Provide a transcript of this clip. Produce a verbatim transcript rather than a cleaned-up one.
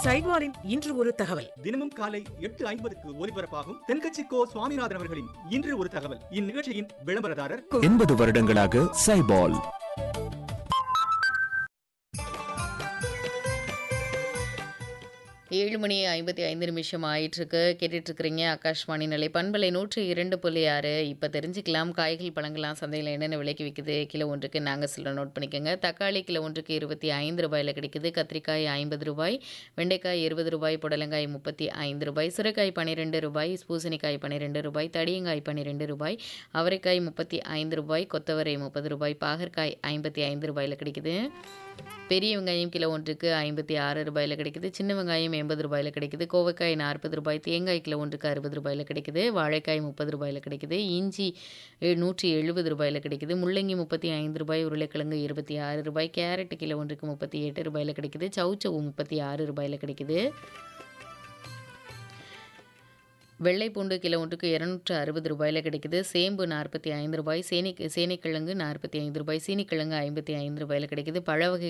சைட்வாரின் இன்று ஒரு தகவல். தினமும் காலை எட்டு ஐம்பதுக்கு ஒலிபரப்பாகும் தென்கட்சி கோ சுவாமிநாதன் அவர்களின் இன்று ஒரு தகவல். இந்நிகழ்ச்சியின் விளம்பரதாரர் எண்பது வருடங்களாக சைபால். ஏழு மணி ஐம்பத்தி ஐந்து நிமிஷம் ஆயிட்டுருக்கு. கேட்டுட்ருக்குறீங்க ஆகாஷ்வாணி நிலை பண்பலை நூற்றி இரண்டு புள்ளி ஆறு. இப்போ தெரிஞ்சுக்கலாம் காய்கள் பழங்கள்லாம் சந்தையில் என்னென்ன விலைக்கு விற்குது. கிலோ ஒன்றுக்கு நாங்கள் சொல்ல நோட் பண்ணிக்கோங்க. தக்காளி கிலோ ஒன்றுக்கு இருபத்தி ஐந்து ரூபாயில் கிடைக்குது. கத்திரிக்காய் ஐம்பது ரூபாய், வெண்டைக்காய் இருபது ரூபாய், புடலங்காய் முப்பத்தி ஐந்து ரூபாய், சுரைக்காய் பன்னிரெண்டு ரூபாய், பூசணிக்காய் பன்னிரெண்டு ரூபாய், தடியங்காய் பன்னிரெண்டு ரூபாய், அவரைக்காய் முப்பத்தி ஐந்து ரூபாய், கொத்தவரை முப்பது ரூபாய், பாகற்காய் ஐம்பத்தி ஐந்து ரூபாயில் கிடைக்குது. பெரிய வெங்காயம் கிலோ ஒன்றுக்கு ஐம்பத்தி ஆறு ரூபாயில் கிடைக்குது. சின்ன வெங்காயம் எண்பது ரூபாயில் கிடைக்குது. கோவைக்காய் நாற்பது ரூபாய், தேங்காய் கிலோ ஒன்றுக்கு அறுபது ரூபாயில் கிடைக்குது. வாழைக்காய் முப்பது ரூபாயில் கிடைக்குது. இஞ்சி நூற்றி எழுபது ரூபாயில் கிடைக்குது. முள்ளங்கி முப்பத்தி ஐந்து ரூபாய், உருளைக்கிழங்கு இருபத்தி ஆறு ரூபாய், கேரட் கிலோ ஒன்றுக்கு முப்பத்தி எட்டு ரூபாயில் கிடைக்குது. சவுச்சவு முப்பத்தி ஆறு ரூபாயில் கிடைக்குது. வெள்ளை பூண்டு கிலோ ஒன்றுக்கு இரநூற்று அறுபது ரூபாயில் கிடைக்குது. சேம்பு நாற்பத்தி ஐந்து ரூபாய், சேனை சேனைக்கிழங்கு நாற்பத்தி ஐந்து ரூபாய், சீனிக்கிழங்கு ஐம்பத்தி ஐந்து ரூபாயில் கிடைக்குது. பழ வகை